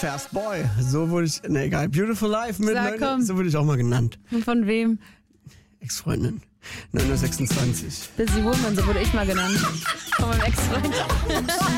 Fast Boy. So wurde ich, egal. Beautiful Life mit Sag, 9, komm. so wurde ich auch mal genannt. Und von wem? Ex-Freundin. 9:26 Uhr. Busy Woman, so wurde ich mal genannt. Von meinem Ex-Freund.